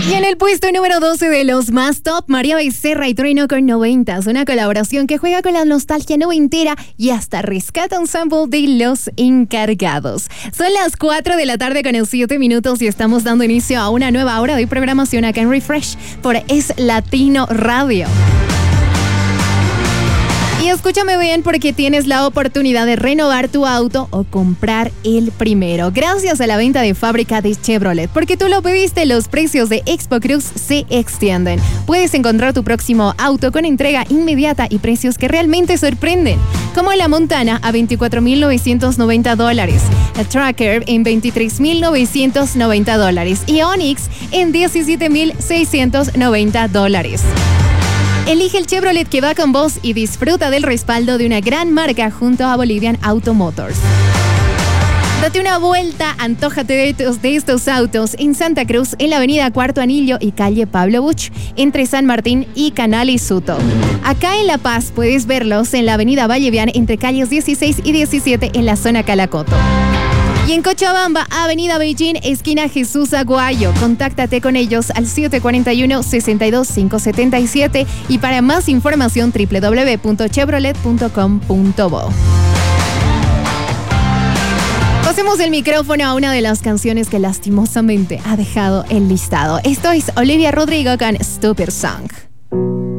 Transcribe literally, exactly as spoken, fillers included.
Y en el puesto número doce de los más top, María Becerra y Trueno con noventas, una colaboración que juega con la nostalgia noventera y hasta rescata un sample de Los Encargados. Son las cuatro de la tarde con siete minutos y estamos dando inicio a una nueva hora de programación acá en Refresh por Es Latino Radio. Y escúchame bien porque tienes la oportunidad de renovar tu auto o comprar el primero. Gracias a la venta de fábrica de Chevrolet. Porque tú lo pediste, los precios de Expo Cruz se extienden. Puedes encontrar tu próximo auto con entrega inmediata y precios que realmente sorprenden. Como la Montana a veinticuatro mil novecientos noventa dólares. La Tracker en veintitrés mil novecientos noventa dólares. Y Onix en diecisiete mil seiscientos noventa dólares. Elige el Chevrolet que va con vos y disfruta del respaldo de una gran marca junto a Bolivian Auto Motors. Date una vuelta, antójate de estos, de estos autos en Santa Cruz, en la avenida Cuarto Anillo y calle Pablo Buch, entre San Martín y Canal y Suto. Acá en La Paz puedes verlos en la avenida Vallevian, entre calles dieciséis y diecisiete en la zona Calacoto. Y en Cochabamba, avenida Beijing, esquina Jesús Aguayo. Contáctate con ellos al siete cuatro uno, seis dos cinco siete siete y para más información doble u doble u doble u punto chevrolet punto com punto bo. Pasemos el micrófono a una de las canciones que lastimosamente ha dejado el listado. Esto es Olivia Rodrigo con Stupid Song.